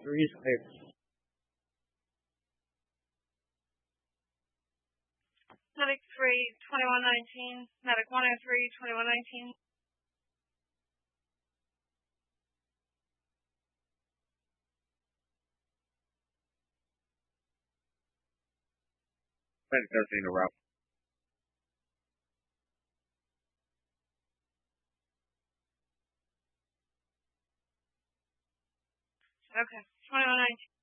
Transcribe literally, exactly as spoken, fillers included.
three is clear. Medic three, twenty-one nineteen. Medic one oh three, twenty-one nineteen. Medic thirteen, a route. Okay, twenty-one nineteen.